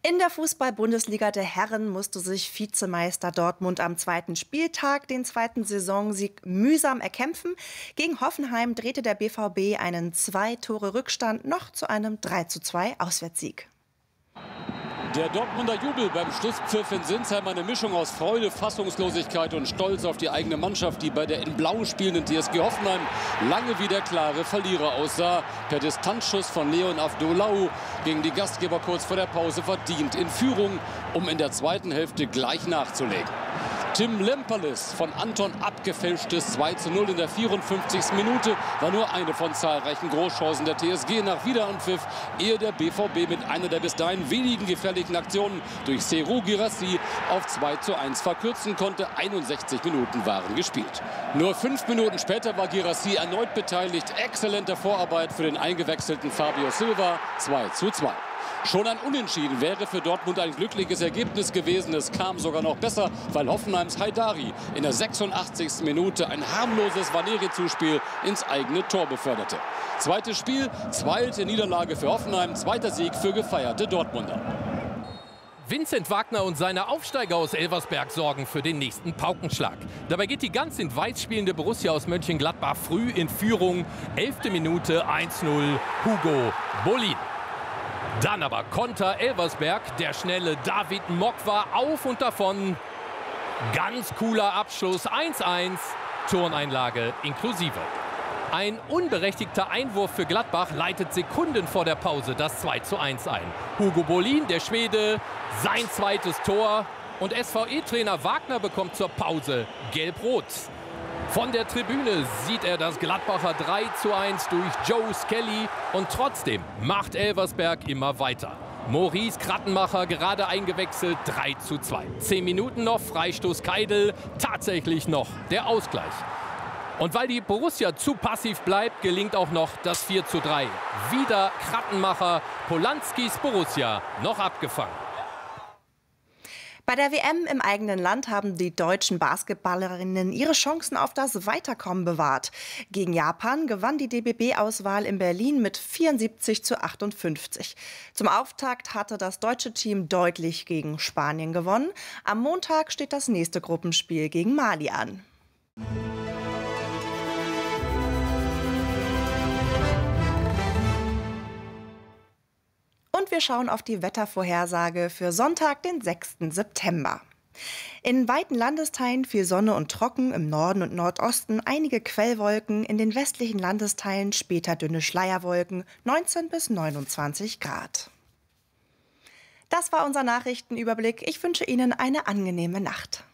In der Fußball-Bundesliga der Herren musste sich Vizemeister Dortmund am zweiten Spieltag den zweiten Saisonsieg mühsam erkämpfen. Gegen Hoffenheim drehte der BVB einen 2-Tore-Rückstand noch zu einem 3:2 Auswärtssieg. Der Dortmunder Jubel beim Schlusspfiff in Sinsheim, eine Mischung aus Freude, Fassungslosigkeit und Stolz auf die eigene Mannschaft, die bei der in Blau spielenden TSG Hoffenheim lange wie der klare Verlierer aussah. Per Distanzschuss von Leon Avdolau gegen die Gastgeber kurz vor der Pause verdient in Führung, um in der zweiten Hälfte gleich nachzulegen. Tim Lemperles von Anton abgefälschtes 2:0 in der 54. Minute war nur eine von zahlreichen Großchancen der TSG nach Wiederanpfiff, ehe der BVB mit einer der bis dahin wenigen gefährlichen Aktionen durch Serhou Guirassy auf 2:1 verkürzen konnte. 61 Minuten waren gespielt. Nur 5 Minuten später war Guirassy erneut beteiligt. Exzellente Vorarbeit für den eingewechselten Fabio Silva. 2:2. Schon ein Unentschieden wäre für Dortmund ein glückliches Ergebnis gewesen. Es kam sogar noch besser, weil Hoffenheims Haidari in der 86. Minute ein harmloses Vaneri-Zuspiel ins eigene Tor beförderte. Zweites Spiel, zweite Niederlage für Hoffenheim, zweiter Sieg für gefeierte Dortmunder. Vincent Wagner und seine Aufsteiger aus Elversberg sorgen für den nächsten Paukenschlag. Dabei geht die ganz in Weiß spielende Borussia aus Mönchengladbach früh in Führung. 11. Minute 1:0 Hugo Bolin. Dann aber Konter Elversberg, der schnelle David Mock war auf und davon. Ganz cooler Abschluss, 1:1, Turneinlage inklusive. Ein unberechtigter Einwurf für Gladbach leitet Sekunden vor der Pause das 2:1 ein. Hugo Bolin, der Schwede, sein zweites Tor. Und SVE-Trainer Wagner bekommt zur Pause Gelb-Rot. Von der Tribüne sieht er das Gladbacher 3:1 durch Joe Skelly. Und trotzdem macht Elversberg immer weiter. Maurice Krattenmacher gerade eingewechselt, 3:2. 10 Minuten noch, Freistoß Keidel, tatsächlich noch der Ausgleich. Und weil die Borussia zu passiv bleibt, gelingt auch noch das 4:3. Wieder Krattenmacher, Polanskis Borussia noch abgefangen. Bei der WM im eigenen Land haben die deutschen Basketballerinnen ihre Chancen auf das Weiterkommen bewahrt. Gegen Japan gewann die DBB-Auswahl in Berlin mit 74:58. Zum Auftakt hatte das deutsche Team deutlich gegen Spanien gewonnen. Am Montag steht das nächste Gruppenspiel gegen Mali an. Und wir schauen auf die Wettervorhersage für Sonntag, den 6. September. In weiten Landesteilen viel Sonne und trocken, im Norden und Nordosten einige Quellwolken, in den westlichen Landesteilen später dünne Schleierwolken, 19 bis 29 Grad. Das war unser Nachrichtenüberblick. Ich wünsche Ihnen eine angenehme Nacht.